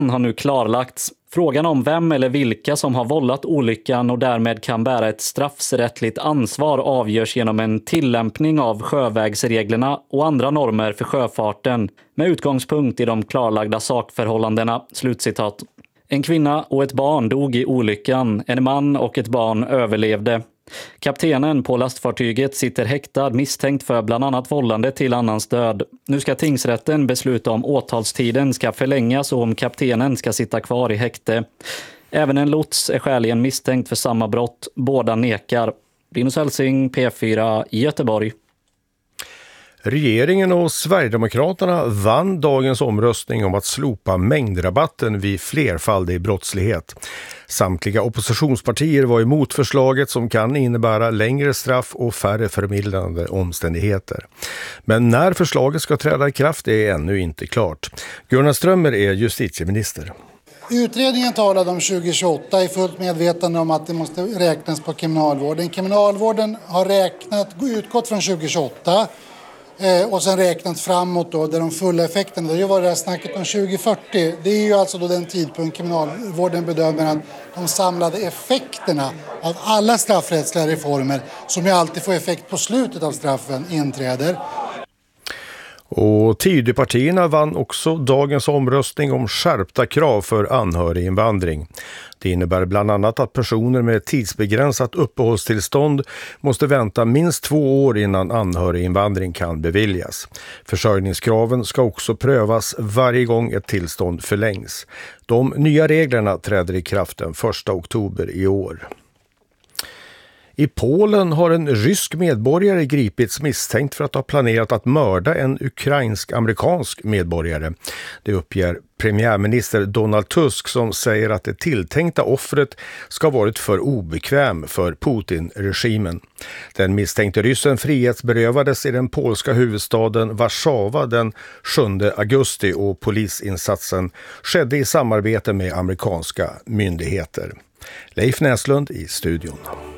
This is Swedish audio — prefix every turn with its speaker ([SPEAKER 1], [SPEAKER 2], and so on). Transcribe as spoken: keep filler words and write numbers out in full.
[SPEAKER 1] har nu klarlagts. Frågan om vem eller vilka som har vållat olyckan och därmed kan bära ett straffrättsligt ansvar avgörs genom en tillämpning av sjövägsreglerna och andra normer för sjöfarten med utgångspunkt i de klarlagda sakförhållandena. Slutcitat. En kvinna och ett barn dog i olyckan. En man och ett barn överlevde. Kaptenen på lastfartyget sitter häktad misstänkt för bland annat vållande till annans död. Nu ska tingsrätten besluta om åtalstiden ska förlängas och om kaptenen ska sitta kvar i häkte. Även en lots är skäligen misstänkt för samma brott. Båda nekar. Linus Helsing, P fyra, Göteborg.
[SPEAKER 2] Regeringen och Sverigedemokraterna vann dagens omröstning om att slopa mängdrabatten vid flerfaldig brottslighet. Samtliga oppositionspartier var emot förslaget som kan innebära längre straff och färre förmildrande omständigheter. Men när förslaget ska träda i kraft är ännu inte klart. Gunnar Strömmer är justitieminister.
[SPEAKER 3] Utredningen talade om tjugo tjugoåtta i fullt medvetande om att det måste räknas på kriminalvården. Kriminalvården har räknat, utgått från tjugo tjugoåtta och sen räknat framåt då, där de fulla effekterna, det har ju varit det här snacket om tjugo fyrtio. Det är ju alltså då den tidpunkt kriminalvården bedömer att de samlade effekterna av alla straffrättsliga reformer, som ju alltid får effekt på slutet av straffen, inträder.
[SPEAKER 2] Och Tidöpartierna vann också dagens omröstning om skärpta krav för anhöriginvandring. Det innebär bland annat att personer med tidsbegränsat uppehållstillstånd måste vänta minst två år innan anhöriginvandring kan beviljas. Försörjningskraven ska också prövas varje gång ett tillstånd förlängs. De nya reglerna träder i kraft den första oktober i år. I Polen har en rysk medborgare gripits misstänkt för att ha planerat att mörda en ukrainsk-amerikansk medborgare. Det uppger premiärminister Donald Tusk, som säger att det tilltänkta offret ska ha varit för obekväm för Putin-regimen. Den misstänkte ryssen frihetsberövades i den polska huvudstaden Warszawa den sjunde augusti och polisinsatsen skedde i samarbete med amerikanska myndigheter. Leif Näslund i studion.